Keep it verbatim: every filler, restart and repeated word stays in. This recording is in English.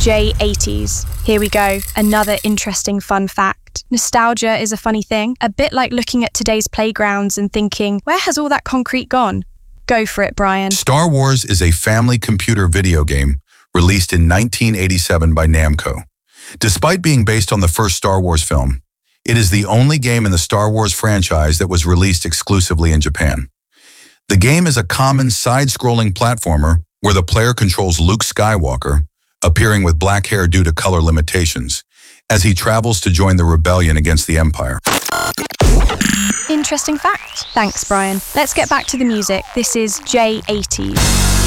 J eighties. Here we go, another interesting fun fact. Nostalgia is a funny thing, a bit like looking at today's playgrounds and thinking, where has all that concrete gone? Go for it, Brian. Star Wars is a family computer video game released in nineteen eighty-seven by Namco. Despite being based on the first Star Wars film, it is the only game in the Star Wars franchise that was released exclusively in Japan. The game is a common side-scrolling platformer where the player controls Luke Skywalker, appearing with black hair due to color limitations, as he travels to join the rebellion against the Empire. Interesting fact. Thanks, Brian. Let's get back to the music. This is J eighties.